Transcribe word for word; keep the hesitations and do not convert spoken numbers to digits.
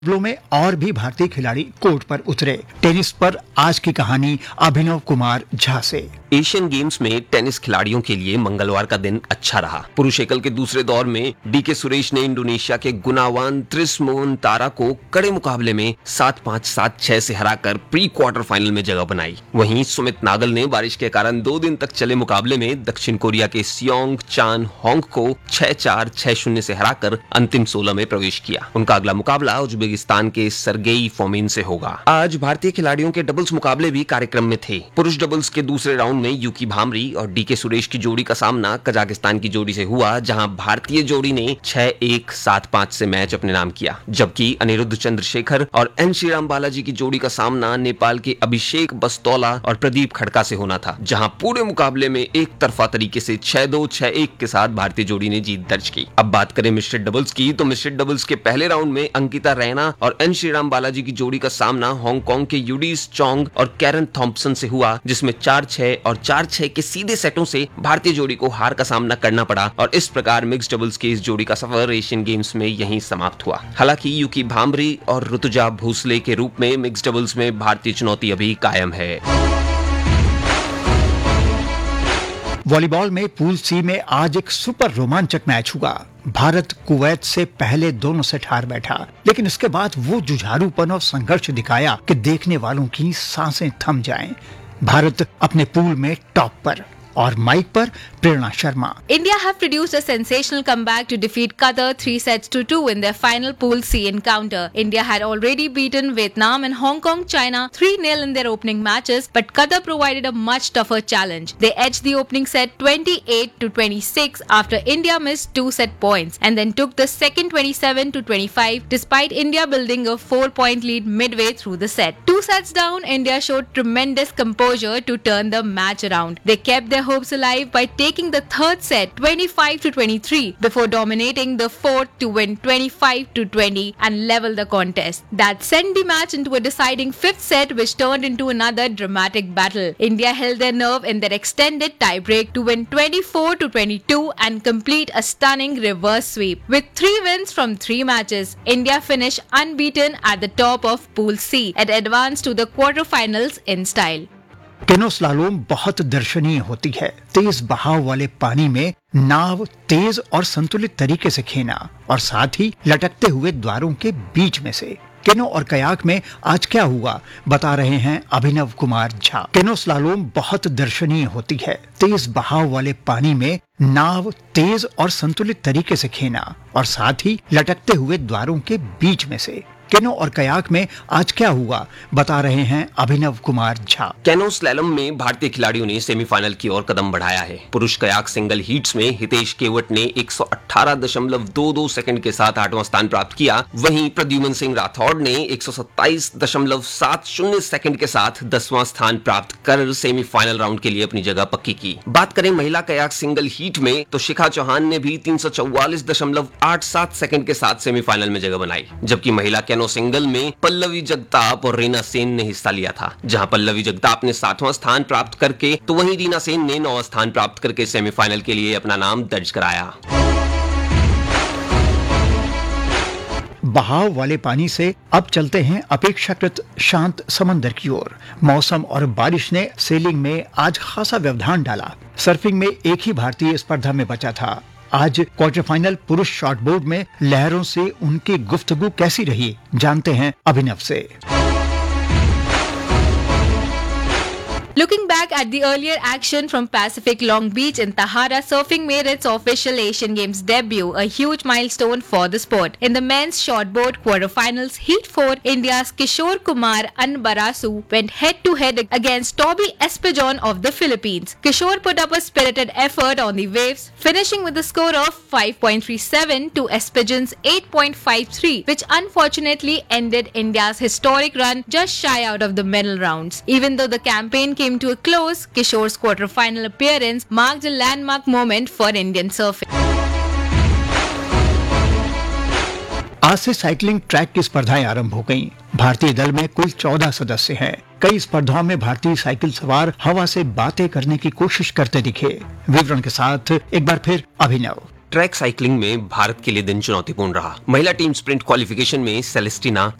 मुकाबलों में और भी भारतीय खिलाड़ी कोर्ट पर उतरे। टेनिस पर आज की कहानी अभिनव कुमार झा से। एशियन गेम्स में टेनिस खिलाड़ियों के लिए मंगलवार का दिन अच्छा रहा। पुरुष एकल के दूसरे दौर में डी के सुरेश ने इंडोनेशिया के गुनावान त्रिस्मोवंतारा को कड़े मुकाबले में सात पाँच सात छह से हराकर प्री क्वार्टर फाइनल में जगह बनाई। वहीं सुमित नागल ने बारिश के कारण दो दिन तक चले मुकाबले में दक्षिण कोरिया के सियोंग चान होंग को छह चार छह शून्य से हराकर अंतिम सोलह में प्रवेश किया। उनका अगला मुकाबला उज्बेकिस्तान के सरगेई फोमिन से होगा। आज भारतीय खिलाड़ियों के डबल्स मुकाबले भी कार्यक्रम में थे। पुरुष डबल्स के दूसरे राउंड में यूकी भामरी और डी के सुरेश की जोड़ी का सामना कजाकिस्तान की जोड़ी से हुआ, जहां भारतीय जोड़ी ने छह एक सात पाँच से मैच अपने नाम किया, जबकि अनिरुद्ध चंद्रशेखर और एन श्रीराम बालाजी की जोड़ी का सामना नेपाल के अभिषेक बस्तौला और प्रदीप खड़का से होना था, जहां पूरे मुकाबले में एक तरफा तरीके से छह दो छह एक के साथ भारतीय जोड़ी ने जीत दर्ज की। अब बात करें मिश्रित डबल्स की, तो मिश्रित डबल्स के पहले राउंड में अंकिता रैना और एन श्रीराम बालाजी की जोड़ी का सामना हांगकांग के यूडीस चोंग और कैरन थॉम्पसन से हुआ, जिसमें चार छह और चार छह के सीधे सेटों से भारतीय जोड़ी को हार का सामना करना पड़ा और इस प्रकार मिक्स्ड डबल्स की इस जोड़ी का सफर एशियन गेम्स में यहीं समाप्त हुआ। हालांकि यूकी भामरी और ऋतुजा भोसले के रूप में मिक्स्ड डबल्स में भारतीय चुनौती अभी कायम है। वॉलीबॉल में पूल सी में आज एक सुपर रोमांचक मैच हुआ। भारत कुवैत से पहले दोनों सेट हार बैठा, लेकिन इसके बाद वो जुझारूपन और संघर्ष दिखाया कि देखने वालों की सांसें थम जाएं। भारत अपने पूल में टॉप पर और माइक पर प्रेरणा Sharma. India have produced a sensational comeback to defeat Qatar three sets to two in their final Pool C encounter. India had already beaten Vietnam and Hong Kong, China three nil in their opening matches, but Qatar provided a much tougher challenge. They edged the opening set twenty-eight to twenty-six after India missed two set points, and then took the second twenty-seven to twenty-five despite India building a four-point lead midway through the set. Two sets down, India showed tremendous composure to turn the match around. They kept their hopes alive by taking the third set twenty-five to twenty-three before dominating the fourth to win twenty-five to twenty and level the contest. That sent the match into a deciding fifth set, which turned into another dramatic battle. India held their nerve in their extended tiebreak to win twenty-four to twenty-two and complete a stunning reverse sweep. With three wins from three matches, India finished unbeaten at the top of Pool C and advanced to the quarterfinals in style. केनो slalom बहुत दर्शनीय होती है। तेज बहाव वाले पानी में नाव तेज और संतुलित तरीके से खेना और साथ ही लटकते हुए द्वारों के बीच में से। केनो और कयाक में आज क्या हुआ, बता रहे हैं अभिनव कुमार झा। केनो स्लालोम बहुत दर्शनीय होती है। तेज बहाव वाले पानी में नाव तेज और संतुलित तरीके से खेना और साथ ही लटकते हुए द्वारों के बीच में से। केनो और कयाक में आज क्या हुआ, बता रहे हैं अभिनव कुमार झा। केनो स्लैलम में भारतीय खिलाड़ियों ने सेमीफाइनल की ओर कदम बढ़ाया है। पुरुष कयाक सिंगल हीट्स में हितेश केवट ने एक सौ अठारह दशमलव दो दो सेकंड के साथ आठवां स्थान प्राप्त किया। वहीं प्रद्युमन सिंह राठौड़ ने एक सौ सत्ताईस दशमलव सात शून्य सेकंड के साथ दसवां स्थान प्राप्त कर सेमीफाइनल राउंड के लिए अपनी जगह पक्की की। बात करें महिला कयाक सिंगल हीट में, तो शिखा चौहान ने भी तीन सौ चौवालीस दशमलव आठ सात सेकंड के साथ सेमीफाइनल में जगह बनाई, जबकि महिला कैनो सिंगल में पल्लवी जगताप और रीना सेन ने हिस्सा लिया था, जहां पल्लवी जगताप ने सातवां स्थान प्राप्त करके तो वहीं रीना सेन ने नौवां स्थान प्राप्त करके सेमीफाइनल के लिए अपना नाम दर्ज कराया। बहाव वाले पानी से अब चलते हैं अपेक्षाकृत शांत समंदर की ओर। मौसम और बारिश ने सेलिंग में आज खासा व्यवधान डाला। सर्फिंग में एक ही भारतीय स्पर्धा में बचा था। आज क्वार्टर फाइनल पुरुष शॉर्टबोर्ड में लहरों से उनकी गुफ्तगू कैसी रही, जानते हैं अभिनव से। Looking back at the earlier action from Pacific Long Beach in Tahara, surfing made its official Asian Games debut, a huge milestone for the sport. In the men's shortboard quarterfinals, Heat four, India's Kishore Kumar Anbarasu went head-to-head against Toby Espejon of the Philippines. Kishore put up a spirited effort on the waves, finishing with a score of five point three seven to Espejon's eight point five three, which unfortunately ended India's historic run just shy out of the medal rounds. Even though the campaign came to a close, Kishore's quarter-final appearance marked a landmark moment for Indian surfing. आज से cycling track की स्पर्धाएं आरंभ हो गईं। भारतीय दल में कुल चौदह सदस्य हैं। कई स्पर्धाओं में भारतीय साइकिल सवार हवा से बातें करने की कोशिश करते दिखे। विवरण के साथ एक बार फिर अभिनव। ट्रैक साइकिलिंग में भारत के लिए दिन चुनौतीपूर्ण रहा। महिला टीम स्प्रिंट क्वालिफिकेशन में सेलेस्टिना